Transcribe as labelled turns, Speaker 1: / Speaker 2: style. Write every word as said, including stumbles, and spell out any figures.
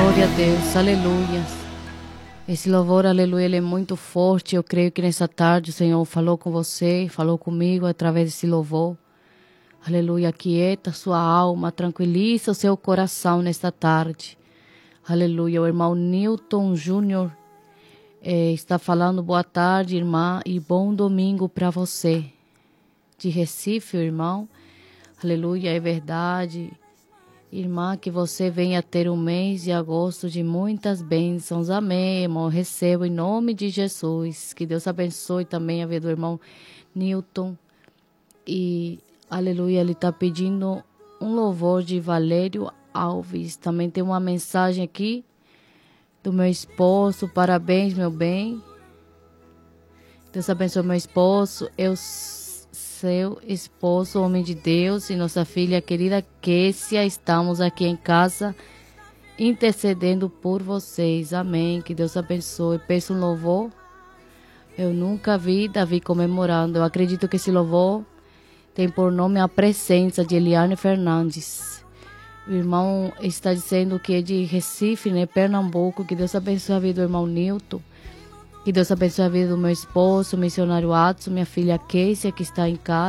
Speaker 1: Glória a Deus, aleluia. Esse louvor, aleluia, ele é muito forte. Eu creio que nessa tarde o Senhor falou com você, falou comigo através desse louvor. Aleluia, aquieta sua alma, tranquiliza o seu coração nesta tarde. Aleluia, o irmão Newton Júnior eh, está falando boa tarde, irmã, e bom domingo para você. De Recife, irmão. Aleluia, é verdade. Irmã, que você venha ter um mês de agosto de muitas bênçãos. Amém, irmão. Recebo em nome de Jesus. Que Deus abençoe também a vida do irmão Newton. E, aleluia, ele está pedindo um louvor de Valério Alves. Também tem uma mensagem aqui do meu esposo. Parabéns, meu bem. Deus abençoe meu esposo. Eu seu esposo, homem de Deus, e nossa filha querida Kécia, estamos aqui em casa intercedendo por vocês. Amém. Que Deus abençoe. Peço um louvor. Eu nunca vi Davi comemorando. Eu acredito que esse louvor tem por nome a presença de Eliane Fernandes. O irmão está dizendo que é de Recife, né, Pernambuco. Que Deus abençoe a vida do irmão Newton. Que Deus abençoe a vida do meu esposo, o missionário Adson, minha filha Kécia, que está em casa.